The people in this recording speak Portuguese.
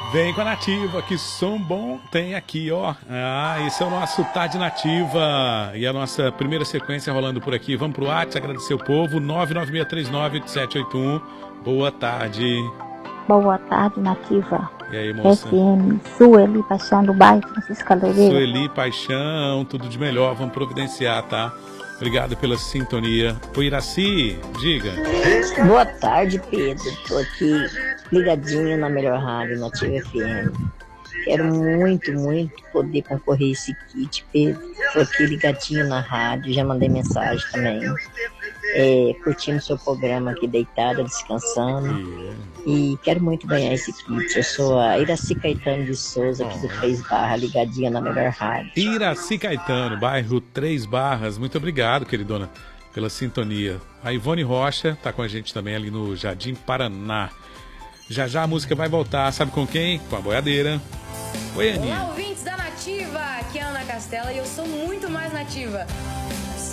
Vem com a Nativa, que som bom tem aqui, ó. Esse é o nosso Tarde Nativa. E a nossa primeira sequência rolando por aqui. Vamos pro WhatsApp, agradecer o povo. 996398781. Boa tarde. Boa tarde, Nativa. E aí, moça? FM, Sueli Paixão do bairro Francisco Loureiro. Sueli Paixão, tudo de melhor. Vamos providenciar, tá? Obrigado pela sintonia. O Iraci, diga. Boa tarde, Pedro. Tô aqui ligadinho na melhor rádio, Nativa FM. Quero muito poder concorrer a esse kit, Pedro. Tô aqui ligadinho na rádio, já mandei mensagem também. Curtindo seu programa aqui deitada, descansando. E quero muito ganhar esse kit. Eu sou a Iraci Caetano de Souza, aqui do 3 Barra, ligadinha na melhor rádio. Iraci Caetano, bairro 3 Barras. Muito obrigado, queridona, pela sintonia. A Ivone Rocha tá com a gente também ali no Jardim Paraná. Já já a música vai voltar, sabe com quem? Com a boiadeira. Oi, Aninha. Olá, ouvintes da Nativa. Aqui é a Ana Castela e eu sou muito mais nativa.